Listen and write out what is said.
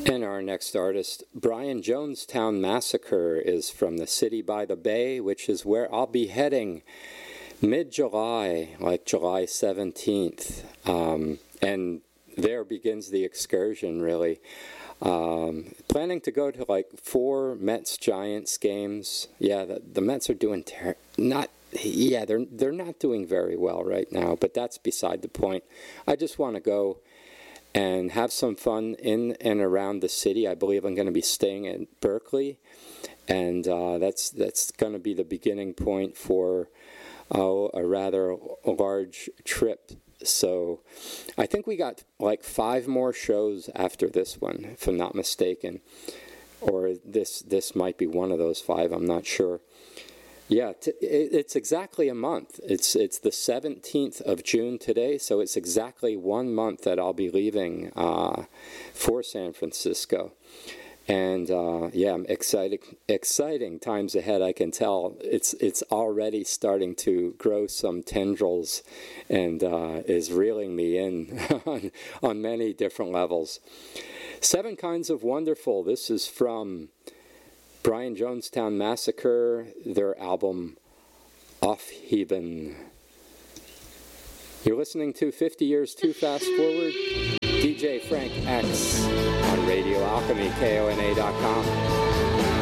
And our next artist, Brian Jonestown Massacre, is from the city by the bay, which is where I'll be heading mid-July, like July 17th. And there begins the excursion, really. Planning to go to like 4 Mets-Giants games. Yeah, the Mets are doing they're not doing very well right now, but that's beside the point. I just want to go and have some fun in and around the city. I believe I'm going to be staying in Berkeley, and that's going to be the beginning point for a rather large trip. So I think we got like 5 more shows after this one, if I'm not mistaken, or this might be one of those 5. I'm not sure. Yeah, it's exactly a month. It's the 17th of June today, so it's exactly 1 month that I'll be leaving for San Francisco. And yeah, I'm exciting times ahead. I can tell it's already starting to grow some tendrils and is reeling me in on many different levels. 7 Kinds of Wonderful. This is from Brian Jonestown Massacre, their album Aufheben. You're listening to 50 Years Too Fast Forward, DJ Frank X on Radio Alchemy, KONA.com.